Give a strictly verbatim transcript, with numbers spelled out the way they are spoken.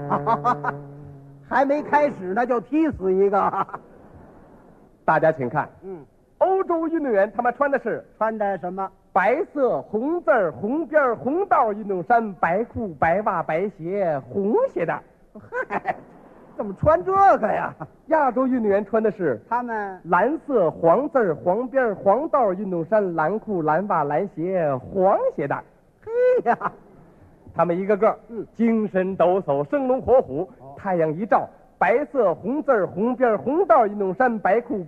还没开始呢，就踢死一个。 大家请看， 嗯， 欧洲运动员他们穿的是穿的什么？ 白色红字儿红边儿红道运动衫，白裤白袜白鞋红鞋带。 嗨，怎么穿这个呀？ 亚洲运动员穿的是他们蓝色黄字儿黄边儿黄道运动衫，蓝裤蓝袜蓝鞋黄鞋带。 嘿呀， 他们一个个嗯精神抖擞，生龙活虎。太阳一照，白色红字儿红边儿红道运动衫，白裤